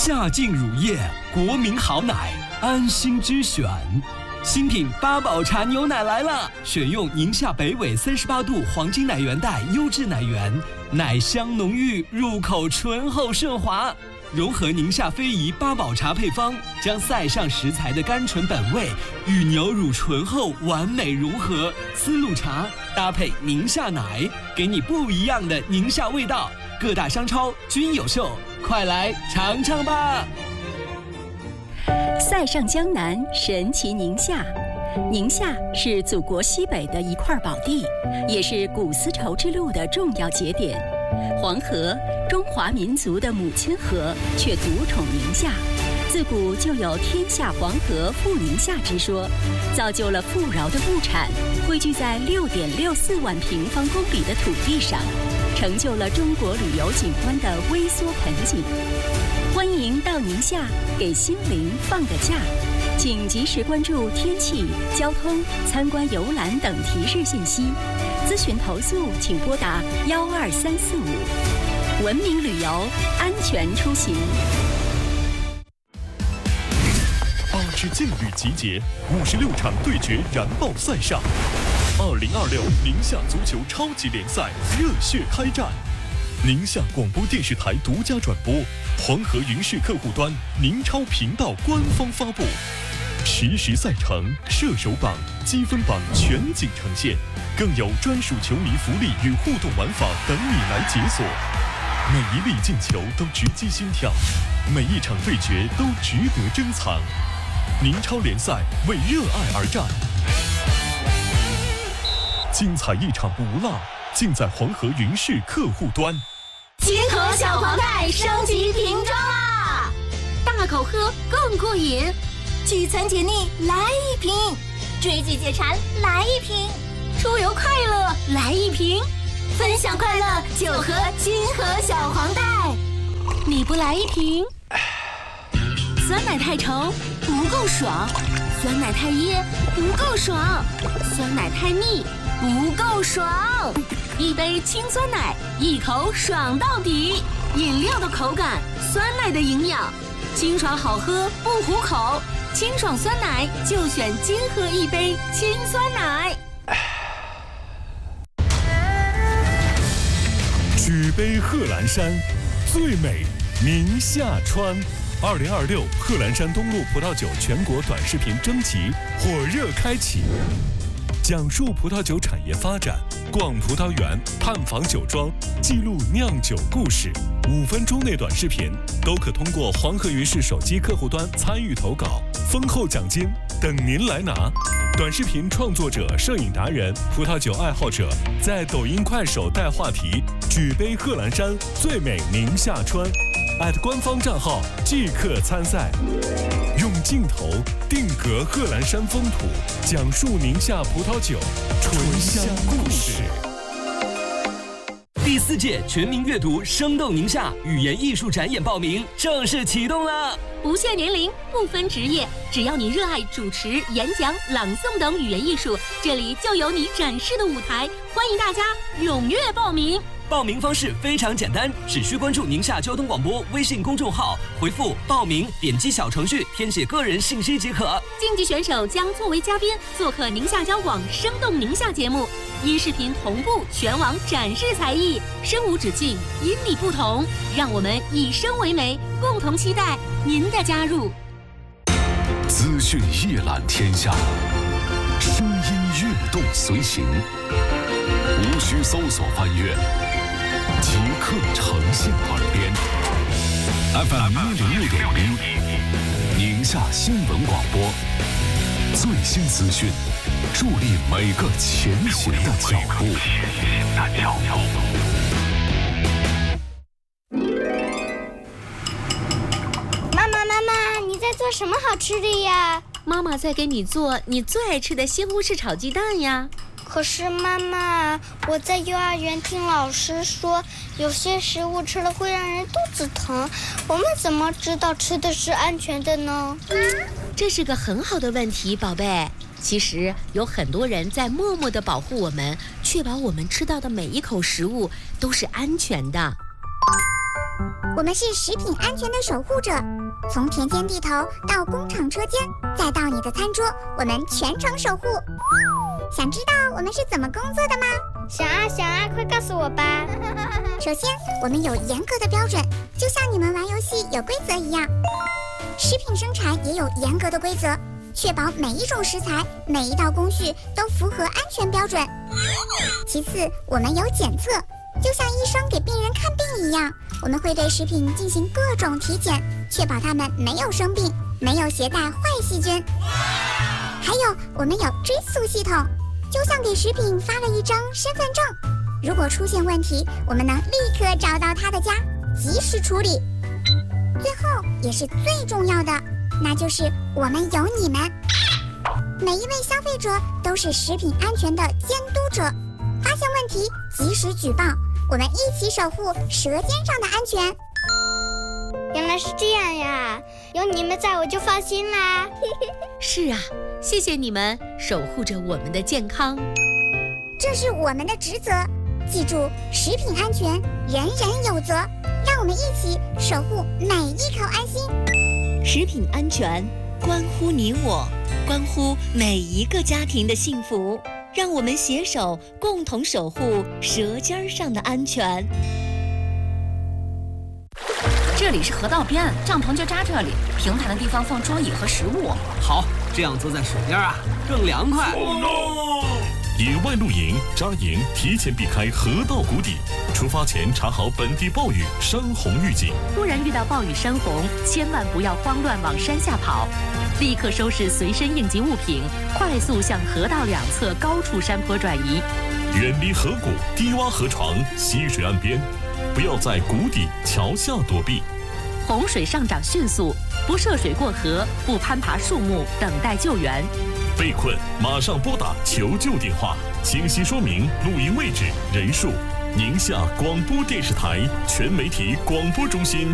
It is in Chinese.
夏净乳业，国民好奶，安心之选。新品八宝茶牛奶来了，选用宁夏北纬38度黄金奶源带优质奶源，奶香浓郁，入口醇厚顺滑。融合宁夏非遗八宝茶配方，将塞上食材的甘醇本味与牛乳醇厚完美融合。丝路茶搭配宁夏奶，给你不一样的宁夏味道。各大商超均有售，快来尝尝吧！ 塞上江南，神奇宁夏。宁夏是祖国西北的一块宝地，也是古丝绸之路的重要节点。黄河，中华民族的母亲河，却独宠宁夏。自古就有天下黄河富宁夏之说，造就了富饶的物产汇聚在6.64万平方公里的土地上，成就了中国旅游景观的微缩盆景。欢迎到宁夏给心灵放个假，请及时关注天气、交通、参观游览等提示信息。咨询投诉请拨打12345。文明旅游，安全出行。 8支劲旅集结，56场对决燃爆赛上。2026宁夏足球超级联赛热血开战。宁夏广播电视台独家转播，黄河云视客户端、宁超频道官方发布，实时赛程、射手榜、积分榜全景呈现，更有专属球迷福利与互动玩法等你来解锁。每一粒进球都直击心跳，每一场对决都值得珍藏。宁超联赛为热爱而战，精彩一场不落，尽在黄河云视客户端。 金河小黄袋升级瓶装啦！大口喝更过瘾，聚餐解腻来一瓶，追剧解馋来一瓶，出游快乐来一瓶，分享快乐就喝金河小黄袋。你不来一瓶，酸奶太稠不够爽，酸奶太噎不够爽，酸奶太腻不够爽。一杯清酸奶，一口爽到底。饮料的口感，酸奶的营养，清爽好喝不糊口。清爽酸奶就选金河一杯清酸奶。 举杯贺兰山，最美宁夏川。2026贺兰山东路葡萄酒全国短视频征集火热开启，讲述葡萄酒产业发展，逛葡萄园，探访酒庄，记录酿酒故事。5分钟内短视频都可通过黄河云视手机客户端参与投稿，丰厚奖金等您来拿。短视频创作者、摄影达人、葡萄酒爱好者在抖音、快手带话题，举杯贺兰山，最美宁夏川。官方账号即刻参赛，用镜头定格贺兰山风土，讲述宁夏葡萄酒醇香故事。 第4届全民阅读生动宁夏语言艺术展演报名正式启动了， 不限年龄，不分职业，只要你热爱主持、演讲、朗诵等语言艺术，这里就有你展示的舞台。欢迎大家踊跃报名。 报名方式非常简单，只需关注宁夏交通广播微信公众号，回复报名，点击小程序填写个人信息即可。 竞技选手将作为嘉宾做客宁夏交广生动宁夏节目，音视频同步全网展示才艺，声无止境，因你不同，让我们以声为媒，共同期待您的加入。 资讯一览天下，声音跃动随行，无需搜索翻阅，即刻呈现耳边。FM 106.1，宁夏新闻广播，最新资讯，助力每个前行的脚步。 妈妈，你在做什么好吃的呀？ 妈妈在给你做你最爱吃的西红柿炒鸡蛋呀。 可是妈妈，我在幼儿园听老师说，有些食物吃了会让人肚子疼，我们怎么知道吃的是安全的呢？ 这是个很好的问题，宝贝。其实有很多人在默默地保护我们，确保我们吃到的每一口食物都是安全的。 我们是食品安全的守护者，从田间地头到工厂车间，再到你的餐桌，我们全程守护。想知道我们是怎么工作的吗？ 想啊，快告诉我吧。 首先，我们有严格的标准，就像你们玩游戏有规则一样。食品生产也有严格的规则，确保每一种食材、每一道工序都符合安全标准。其次，我们有检测，就像医生给病人看病一样，我们会对食品进行各种体检，确保它们没有生病，没有携带坏细菌。还有，我们有追溯系统，就像给食品发了一张身份证，如果出现问题，我们能立刻找到他的家，及时处理。最后也是最重要的，那就是我们有你们。每一位消费者都是食品安全的监督者，发现问题及时举报，我们一起守护舌尖上的安全。 原来是这样呀，有你们在我就放心啦。 是啊，谢谢你们守护着我们的健康， 这是我们的职责。记住，食品安全人人有责，让我们一起守护每一口安心。 食品安全关乎你我，关乎每一个家庭的幸福，让我们携手共同守护舌尖上的安全。 这里是河道边，帐篷就扎这里，平坦的地方放桌椅和食物。 好，这样坐在水边啊，更凉快。 野外露营、扎营，提前避开河道谷底。出发前查好本地暴雨、山洪预警。 突然遇到暴雨山洪，千万不要慌乱往山下跑，立刻收拾随身应急物品，快速向河道两侧高处山坡转移。 远离河谷、低洼河床、溪水岸边，不要在谷底、桥下躲避。 洪水上涨迅速，不涉水过河，不攀爬树木，等待救援。 被困马上拨打求救电话，清晰说明露营位置、人数。宁夏广播电视台全媒体广播中心